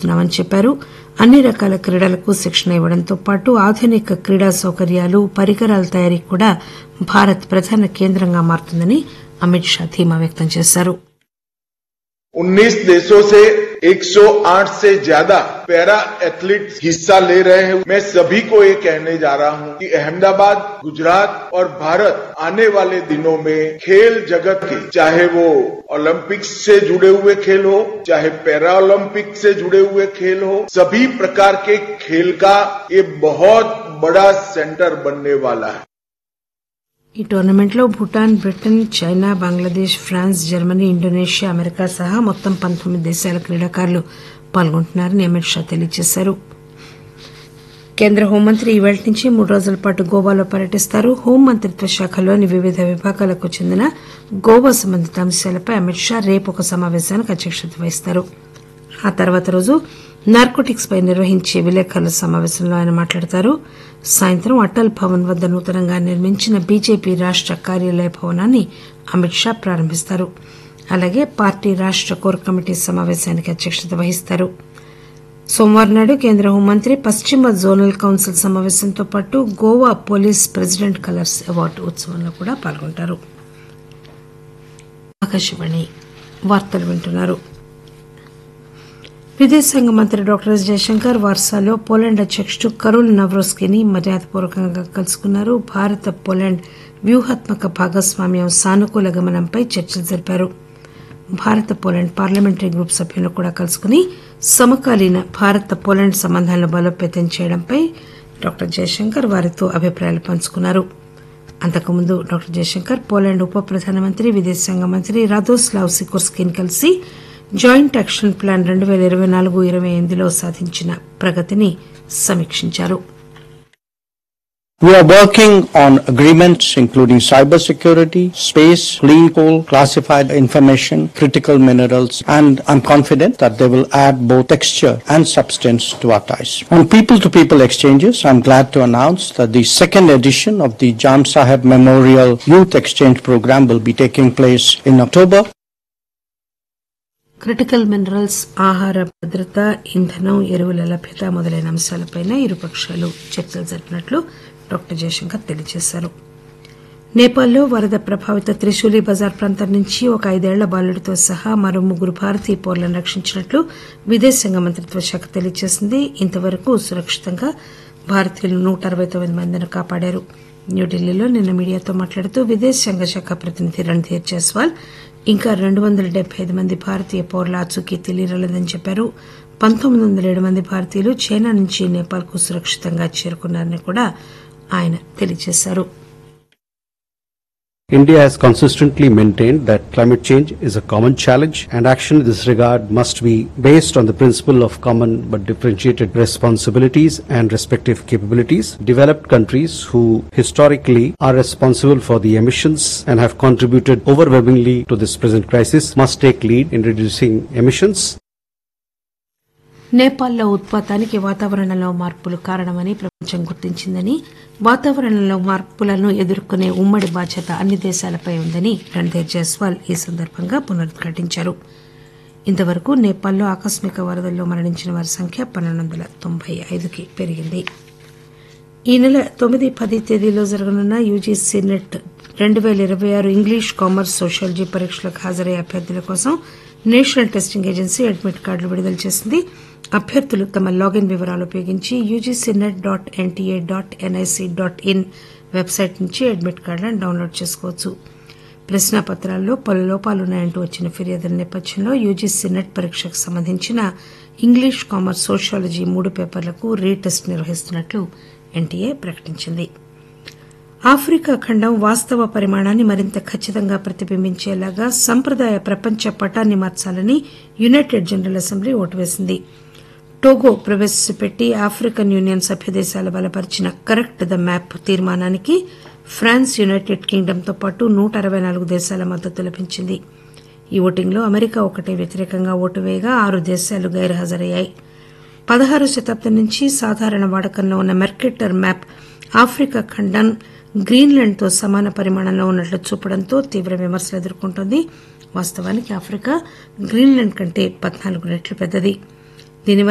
చేస్తున్నామని చెప్పారు. అన్ని రకాల క్రీడలకు శిక్షణ ఇవ్వడంతో పాటు ఆధునిక క్రీడా సౌకర్యాలు పరికరాల తయారీకి కూడా భారత్ ప్రధాన కేంద్రంగా మారుతుందని అమిత్ షా ధీమా వ్యక్తం చేశారు. 19 देशों से 108 से ज्यादा पैरा एथलीट्स हिस्सा ले रहे हैं. मैं सभी को ये कहने जा रहा हूं कि अहमदाबाद, गुजरात और भारत आने वाले दिनों में खेल जगत के, चाहे वो ओलंपिक्स से जुड़े हुए खेल हो, चाहे पैरा ओलंपिक से जुड़े हुए खेल हो, सभी प्रकार के खेल का ये बहुत बड़ा सेंटर बनने वाला है. ఈ టోర్నమెంట్లో Bhutan, Britain, China, Bangladesh, France, Germany, Indonesia, America సహా మొత్తం 19 దేశాల క్రీడాకారులు పాల్గొంటున్నారని అమిత్ షా తెలియజేశారు. కేంద్ర హోంమంత్రి ఈ వేళ నుంచి 3 రోజుల పాటు గోవాలో పర్యటిస్తారు. హోంమంత్రిత్వ శాఖలోని వివిధ విభాగాలకు చెందిన గోవా సంబంధిత అంశాలపై అమిత్ షా రేపు ఒక సమావేశానికి అధ్యక్షత వహిస్తారు. ఆ తర్వాత రోజు నార్కోటిక్స్ పై నిర్వహించే విలేకరుల సమావేశంలో ఆయన మాట్లాడతారు. సాయంత్రం అటల్ భవన్ వద్ద నూతనంగా నిర్మించిన బీజేపీ రాష్ట కార్యాలయ భవనాన్ని అమిత్ షా ప్రారంభిస్తారు. అలాగే పార్టీ రాష్ట కోర్ కమిటీ సమావేశానికి అధ్యక్షత వహిస్తారు. సోమవారం నాడు కేంద్ర హోంమంత్రి పశ్చిమ జోనల్ కౌన్సిల్ సమావేశంతో పాటు Goa police president colours award ఉత్సవంలో కూడా పాల్గొంటారు. ఆకాశవాణి వార్తలు వింటున్నారు. విదేశాంగ మంత్రి డాక్టర్ ఎస్ జయశంకర్ వార్సాలో పోలాండ్ అధ్యకుడు కరోల్ నవ్రోస్కీని మర్యాదపూర్వకంగా కలుసుకున్నారు. భారత పోలాండ్ వ్యూహాత్మక భాగస్వామ్యం సానుకూల గమనంపై చర్చలు జరిపారు. భారత పోలాండ్ పార్లమెంటరీ గ్రూప్ సభ్యులను కూడా కలుసుకుని సమకాలీన భారత పోలాండ్ సంబంధాలను బలోపేతం చేయడంపై డాక్టర్ జయశంకర్ వారితో అభిప్రాయాలు పంచుకున్నారు. అంతకుముందు డాక్టర్ జయశంకర్ పోలాండ్ ఉప ప్రధానమంత్రి, విదేశాంగ మంత్రి రాదోస్లావ్ సికోర్స్కీని కలిసి జాయింట్ యాక్షన్ ప్లాన్ 2024-28లో సాధించిన ప్రగతిని సమీక్షించారు. We are working on agreements including cybersecurity, space, clean coal, classified information, critical minerals, and I'm confident that they will add both texture and substance to our ties. On people-to-people exchanges, I'm glad to announce that the second edition of the Jam Saheb Memorial Youth Exchange Program will be taking place in October. Critical minerals, ఆహార భద్రత, ఇంధనం, ఎరువుల లభ్యత మొదలైన అంశాలపై ఇరుపక్షాలు చర్చలు జరిపినట్లు doctor Jayashankar తెలియజేశారు. నేపాల్లో వరద ప్రభావిత త్రిశూలి బజార్ ప్రాంతం నుంచి ఒక 5 ఏళ్ల బాలుడితో సహా మరో 3 భారతీయ పౌరులను రక్షించినట్లు విదేశాంగ మంత్రిత్వ శాఖ తెలియజేసింది. ఇంతవరకు సురక్షితంగా భారతీయులు 169 మందిని కాపాడారు. న్యూఢిల్లీలో నిన్న మీడియాతో మాట్లాడుతూ విదేశాంగ శాఖ ప్రతినిధి రణ్ధీర్ జైస్వాల్ ఇంకా 275 మంది భారతీయ పౌరుల ఆచూకీ తెలియరాలేదని చెప్పారు. 1907 మంది భారతీయులు చైనా నుంచి నేపాల్కు సురక్షితంగా చేరుకున్నారని కూడా ఆయన తెలియజేశారు. India has consistently maintained that climate change is a common challenge and action in this regard must be based on the principle of common but differentiated responsibilities and respective capabilities. Developed countries who historically are responsible for the emissions and have contributed overwhelmingly to this present crisis must take lead in reducing emissions. నేపాల్లో ఉత్పాతానికి వాతావరణంలో మార్పులు కారణమని ప్రపంచం గుర్తించిందని, వాతావరణంలో మార్పులను ఎదుర్కొనే ఉమ్మడి బాధ్యత అన్ని దేశాలపై ఉందని రణ్ధీర్ జైస్వాల్ ఈ సందర్భంగా పునరుద్ఘాటించారు. ఇంతవరకు నేపాల్లో ఆకస్మిక వరదల్లో మరణించిన వారి సంఖ్య 1295కి పెరిగింది. ఈ నెల 9-10 తేదీలో జరగనున్న UGC net 2026 English, commerce, sociology పరీక్షలకు హాజరయ్యే అభ్యర్థుల కోసం నేషనల్ టెస్టింగ్ ఏజెన్సీ అడ్మిట్ కార్డులు విడుదల చేసింది. అభ్యర్థులు తమ లాగిన్ వివరాలు ఉపయోగించి ugcnet.nta.nic.in వెబ్సైట్ నుంచి అడ్మిట్ కార్డులను డౌన్లోడ్ చేసుకోవచ్చు. ప్రశ్నాపత్రాల్లో పలు లోపాలున్నాయంటూ వచ్చిన ఫిర్యాదుల నేపథ్యంలో యూజీసీ నెట్ పరీక్షకు సంబంధించిన ఇంగ్లీష్, కామర్స్, సోషియాలజీ 3 పేపర్లకు రీటెస్ట్ నిర్వహిస్తున్నట్లు ఎన్టీఏ ప్రకటించింది. ఆఫ్రికా ఖండం వాస్తవ పరిమాణాన్ని మరింత ఖచ్చితంగా ప్రతిబింబించేలాగా సంప్రదాయ ప్రపంచ పటాన్ని మార్చాలని యునైటెడ్ జనరల్ అసెంబ్లీ ఓటు వేసింది. టోగో ప్రవేశపెట్టి ఆఫ్రికన్ యూనియన్ సభ్యదేశాలు బలపరిచిన కరెక్ట్ ద మ్యాప్ తీర్మానానికి ఫ్రాన్స్, యునైటెడ్ కింగ్డమ్తో పాటు 164 దేశాల మద్దతు లభించింది. ఈ ఓటింగ్లో అమెరికా ఒకటే వ్యతిరేకంగా ఓటు వేయగా 6 దేశాలు గైర్హాజరయ్యాయి. 16వ శతాబ్దం నుంచి సాధారణ వాడకంలో ఉన్న మెర్కెటర్ మ్యాప్ ఆఫ్రికా ఖండం గ్రీన్లాండ్తో సమాన పరిమాణంలో ఉన్నట్లు చూపడంతో తీవ్ర విమర్శలు ఎదుర్కొంటోంది. వాస్తవానికి ఆఫ్రికా గ్రీన్లాండ్ కంటే 14 రెట్లు పెద్దది. దీనివల్ల